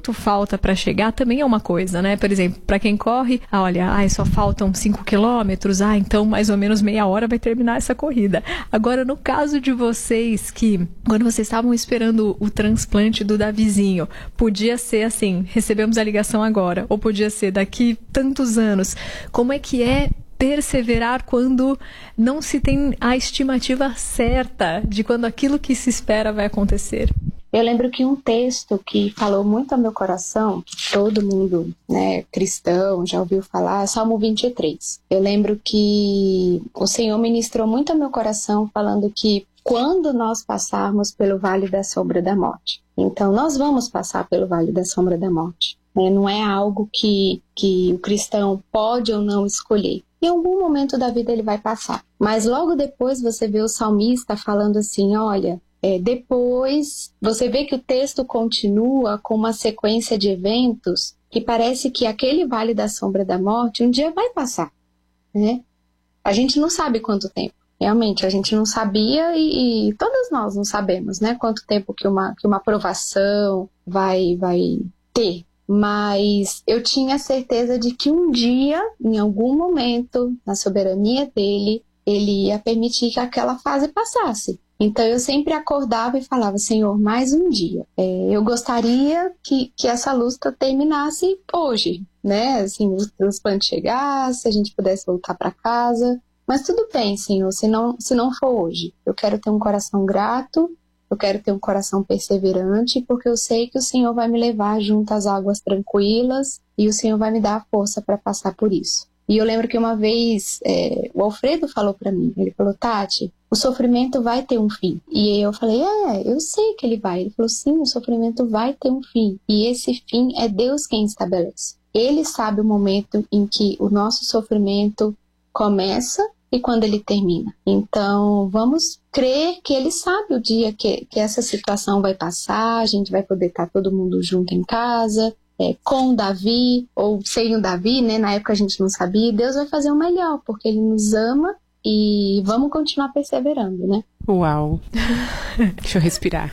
quanto falta para chegar também é uma coisa, né? Por exemplo, para quem corre, olha, só faltam 5 quilômetros, então mais ou menos meia hora vai terminar essa corrida. Agora, no caso de vocês, que quando vocês estavam esperando o transplante do Davizinho, podia ser assim, recebemos a ligação agora, ou podia ser daqui tantos anos. Como é que é perseverar quando não se tem a estimativa certa de quando aquilo que se espera vai acontecer? Eu lembro que um texto que falou muito ao meu coração, que todo mundo, né, cristão já ouviu falar, é Salmo 23. Eu lembro que o Senhor ministrou muito ao meu coração falando que quando nós passarmos pelo vale da sombra da morte. Então, nós vamos passar pelo vale da sombra da morte. Não é algo que o cristão pode ou não escolher. Em algum momento da vida ele vai passar. Mas logo depois você vê o salmista falando assim, olha, depois você vê que o texto continua com uma sequência de eventos que parece que aquele vale da sombra da morte um dia vai passar, né? A gente não sabe quanto tempo. Realmente, a gente não sabia e todas nós não sabemos, né? Quanto tempo que uma provação vai ter. Mas eu tinha certeza de que um dia, em algum momento, na soberania dele, ele ia permitir que aquela fase passasse. Então eu sempre acordava e falava, Senhor, mais um dia. Eu gostaria que essa luta terminasse hoje, né? Assim, o transplante chegasse, a gente pudesse voltar para casa. Mas tudo bem, Senhor, se não for hoje. Eu quero ter um coração grato, eu quero ter um coração perseverante, porque eu sei que o Senhor vai me levar junto às águas tranquilas e o Senhor vai me dar a força para passar por isso. E eu lembro que uma vez o Alfredo falou para mim, ele falou, Tati, o sofrimento vai ter um fim. E eu falei, eu sei que ele vai. Ele falou, sim, o sofrimento vai ter um fim. E esse fim é Deus quem estabelece. Ele sabe o momento em que o nosso sofrimento começa e quando ele termina. Então, vamos crer que ele sabe o dia que essa situação vai passar, a gente vai poder estar todo mundo junto em casa, com o Davi, ou sem o Davi, né? Na época a gente não sabia, Deus vai fazer o melhor, porque ele nos ama e vamos continuar perseverando, né? Uau! Deixa eu respirar.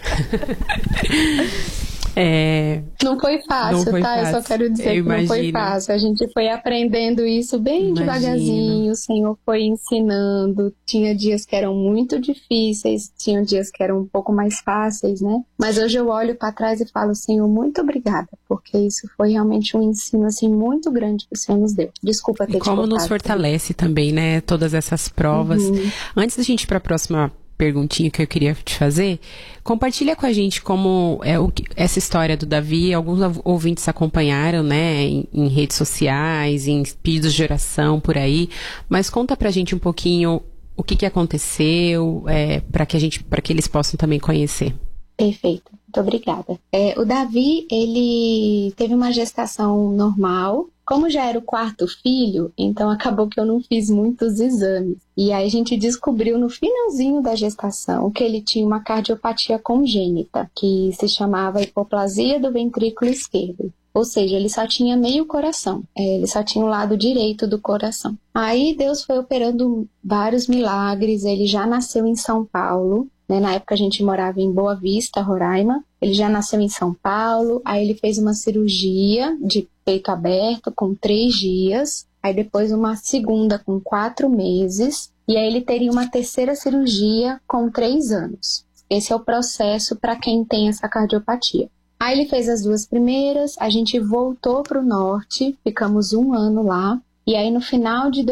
Não foi fácil, não foi tá? Fácil. Eu só quero dizer que não foi fácil. A gente foi aprendendo isso bem devagarzinho, o Senhor foi ensinando. Tinha dias que eram muito difíceis, tinha dias que eram um pouco mais fáceis, né? Mas hoje eu olho para trás e falo, Senhor, muito obrigada, porque isso foi realmente um ensino, assim, muito grande que o Senhor nos deu. Desculpa ter te cortado. E como nos fortalece também, né? Todas essas provas. Antes da gente ir para a próxima perguntinha que eu queria te fazer, compartilha com a gente como essa história do Davi. Alguns ouvintes acompanharam, né, em redes sociais, em pedidos de oração por aí, mas conta pra gente um pouquinho o que aconteceu, para que eles possam também conhecer. Perfeito, muito obrigada. O Davi, ele teve uma gestação normal. Como já era o 4º filho, então acabou que eu não fiz muitos exames. E aí a gente descobriu no finalzinho da gestação que ele tinha uma cardiopatia congênita, que se chamava hipoplasia do ventrículo esquerdo. Ou seja, ele só tinha meio coração, ele só tinha o lado direito do coração. Aí Deus foi operando vários milagres, ele já nasceu em São Paulo, né? Na época a gente morava em Boa Vista, Roraima. Ele já nasceu em São Paulo, aí ele fez uma cirurgia de peito aberto com 3 dias, aí depois uma segunda com 4 meses, e aí ele teria uma terceira cirurgia com 3 anos. Esse é o processo para quem tem essa cardiopatia. Aí ele fez as 2 primeiras, a gente voltou para o norte, ficamos 1 ano lá, e aí no final de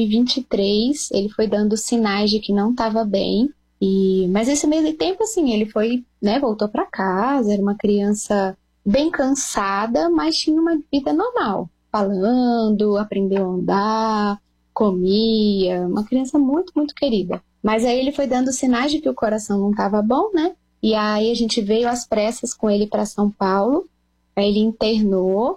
2023 ele foi dando sinais de que não estava bem. Mas esse meio tempo, assim, ele foi, né, voltou para casa, era uma criança bem cansada, mas tinha uma vida normal, falando, aprendeu a andar, comia, uma criança muito, muito querida. Mas aí ele foi dando sinais de que o coração não estava bom, né? E aí a gente veio às pressas com ele para São Paulo, aí ele internou,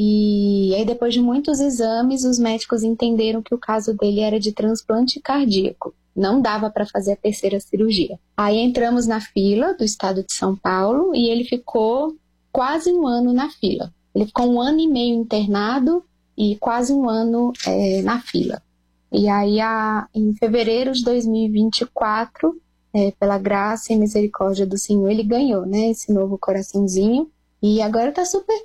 e aí depois de muitos exames, os médicos entenderam que o caso dele era de transplante cardíaco. Não dava para fazer a terceira cirurgia. Aí entramos na fila do estado de São Paulo e ele ficou quase 1 ano na fila. Ele ficou 1 ano e meio internado e quase 1 ano na fila. E aí, em fevereiro de 2024, pela graça e misericórdia do Senhor, ele ganhou, né, esse novo coraçãozinho. E agora tá super